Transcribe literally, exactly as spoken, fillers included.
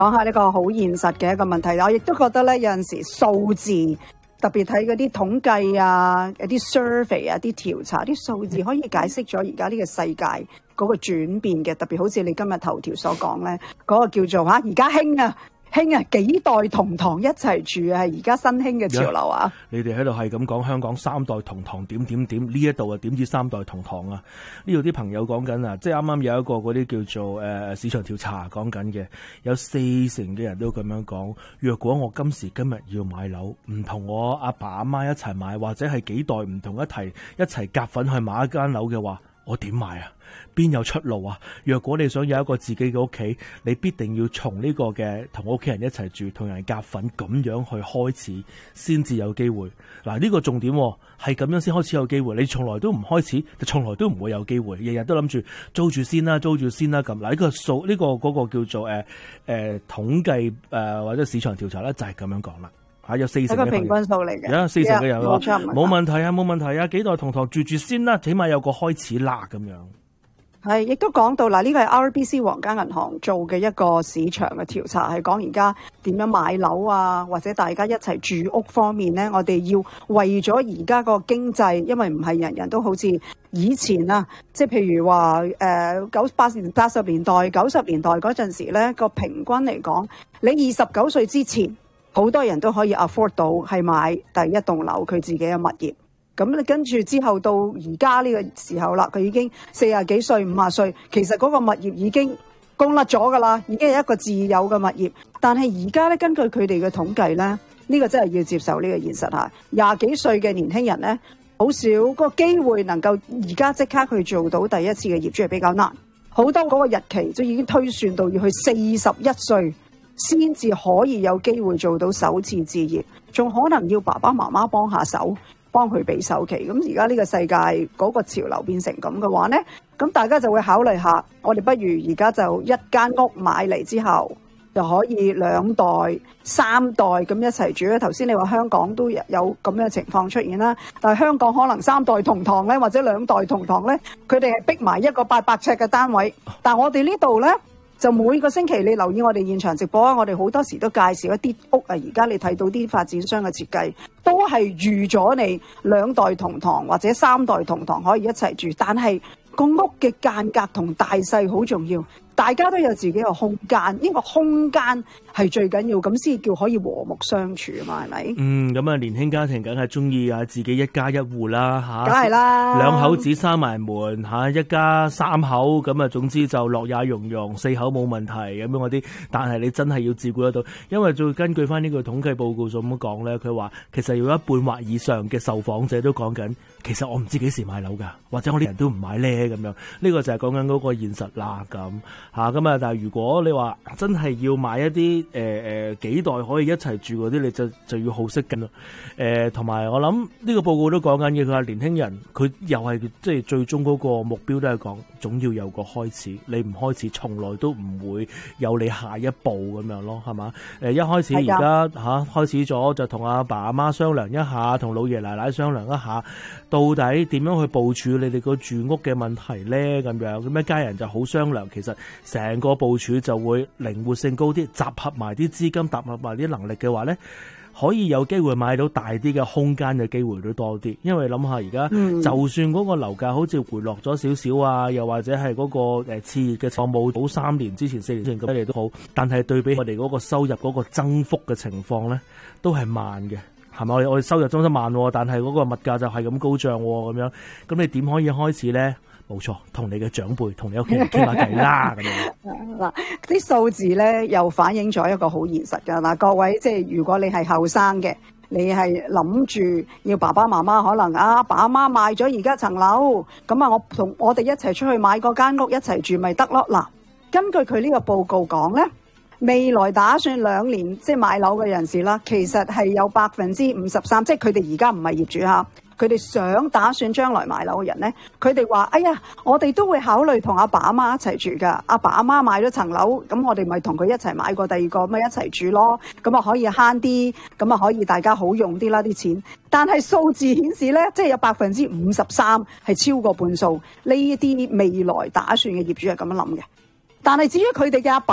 講下呢個好現實嘅一個問題。我亦都覺得咧，有陣時數字，特別睇嗰啲統計啊、有啲 survey 啊、啲調查、啲數字，可以解釋咗而家呢個世界嗰個轉變嘅。特別好似你今日頭條所講咧，嗰、嗰個叫做嚇而家興啊！興啊！幾代同堂一齊住啊，係而家新興嘅潮流啊！ 你哋喺度係咁講香港三代同堂點點點，呢一度啊點止三代同堂啊？呢度啲朋友講緊啊，即係啱啱有一個嗰啲叫做誒、呃、市場調查講緊嘅，有四成嘅人都咁樣講。若果我今時今日要買樓，唔同我阿爸阿媽一齊買，或者係幾代唔同一齊一齊夾份去買一間樓嘅話，我點買啊？邊有出路啊？若果你想有一個自己嘅屋企，你必定要從呢個嘅同屋企人一齊住，同人夾份咁樣去開始，先至有機會。嗱，呢個重點係咁樣先開始有機會。你從來都唔開始，就從來都唔會有機會。日日都諗住租住先啦，租住先啦咁。嗱，呢個數呢個嗰個叫做誒誒、呃、統計誒、呃、或者市場調查咧，就係咁樣講啦。吓，有四成嘅平均數嚟嘅， 有四成嘅人話冇問題啊，冇問題啊，幾代同堂住住先啦，起碼有個開始啦咁樣。 係，亦都講到嗱，呢個係 R B C 皇家銀行做嘅一個市場嘅調查，係講而家點樣買樓啊，或者大家一齊住屋方面咧，我哋要為咗而家個經濟，因為唔係人人都好似以前啊，即係譬如話誒九八年、八十年代、九十年代嗰陣時咧，個平均嚟講，你二十九歲之前，好多人都可以 afford 到係買第一棟樓，佢自己嘅物業。咁你跟住之後到而家呢個時候啦，佢已經四十幾歲、五十歲，其實嗰個物業已經供甩咗噶啦，已經係一個自有嘅物業。但係而家咧，根據佢哋嘅統計咧，呢個真係要接受呢個現實嚇。廿幾歲嘅年輕人咧，好少個機會能夠而家即刻去做到第一次嘅業主係比較難。好多嗰個日期就已經推算到要去四十一歲先至可以有機會做到首次置業，仲可能要爸爸媽媽幫下手。幫佢俾首期，咁而家呢個世界嗰個潮流變成咁嘅話呢，咁大家就會考慮下，我哋不如而家就一間屋買嚟之後，就可以兩代、三代咁一齊住咧。頭先你話香港都有咁樣嘅情況出現啦，但係香港可能三代同堂呢，或者兩代同堂呢，佢哋係逼埋一個八百尺嘅單位，但係我哋呢度呢，就每個星期你留意我哋現場直播啊，我哋好多時都介紹一啲屋啊，而家你睇到啲發展商嘅設計都係預咗你兩代同堂或者三代同堂可以一齊住，但係個屋嘅間隔同大細好重要，大家都有自己嘅空間，呢個空間係最緊要，咁先叫可以和睦相處啊嘛，係咪？嗯， 咁啊，年輕家庭梗係中意啊自己一家一戶啦嚇， 梗係啦， 兩口子閂埋門嚇，一家三口咁啊，總之就樂也融融，四口冇問題咁樣嗰啲。但係你真係要照顧得到，因為再根據翻呢個統計報告所咁講咧，佢話其實有一半或以上嘅受訪者都講緊，其實我唔知幾時買樓㗎，或者我啲人都唔買咧咁樣。呢個就係講緊嗰個現實啦咁嚇咁啊！但係如果你話真係要買一啲誒誒幾代可以一齊住嗰啲，你就就要好識緊咯。誒同埋我諗呢個報告都講緊嘅，佢話年輕人佢又係即係最終嗰個目標都係講總要有個開始，你唔開始，從來都唔會有你下一步咁樣咯，係嘛？誒一開始而家嚇開始咗就同阿爸阿媽商量一下，同老爺奶奶商量一下，到底點樣去部署你哋個住屋嘅問題咧？咁樣咁一家人就好商量，其實成個部署就會靈活性高啲，集合埋啲資金，集合埋啲能力嘅話咧，可以有機會買到大啲嘅空間嘅機會都多啲。因為諗下而家，嗯、就算嗰個樓價好似回落咗少少啊，又或者係嗰個誒熾熱嘅情況冇好三年之前、四年之前咁嚟都好，但係對比我哋嗰個收入嗰個增幅嘅情況咧，都係慢嘅。係咪？我哋我哋收入增得慢，但係嗰個物價就係咁高漲咁樣，咁你點可以開始咧？冇錯，同你嘅長輩、同你屋企人傾下偈啦。咁樣嗱，啲數字咧又反映咗一個好現實㗎嗱，各位即係如果你係後生嘅，你係諗住要爸爸媽媽可能啊，爸阿媽賣咗而家層樓，咁啊，我同我哋一齊出去買嗰間屋一齊住咪得咯？嗱，根據佢呢個報告講咧，未來打算兩年即係買樓嘅人士啦，其實係有百分之五十三，即係佢哋而家唔係業主嚇。佢哋想打算將來買樓嘅人咧，佢哋話：哎呀，我哋都會考慮同阿爸阿媽一齊住㗎。阿爸阿媽買咗層樓，咁我哋咪同佢一齊買過第二個，咪一齊住咯。咁啊可以慳啲，咁啊可以大家好用啲啦啲錢。但係數字顯示咧，即係有百分之五十三係超過半數，呢啲未來打算嘅業主係咁樣諗嘅。但係至於佢哋嘅阿爸